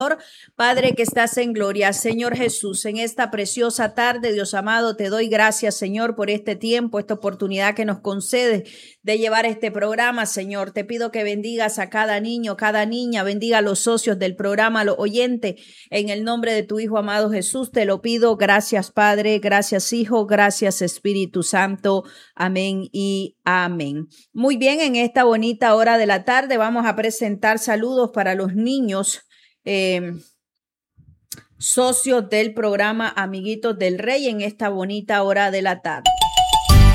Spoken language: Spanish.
Señor. Padre que estás en gloria, Señor Jesús, en esta preciosa tarde, Dios amado, te doy gracias, Señor, por este tiempo, esta oportunidad que nos concede de llevar este programa, Señor. Te pido que bendigas a cada niño, cada niña, bendiga a los socios del programa, a los oyentes, en el nombre de tu Hijo amado Jesús, te lo pido. Gracias, Padre, gracias, Hijo, gracias, Espíritu Santo. Amén y amén. Muy bien, en esta bonita hora de la tarde vamos a presentar saludos para los niños socios del programa Amiguitos del Rey en esta bonita hora de la tarde.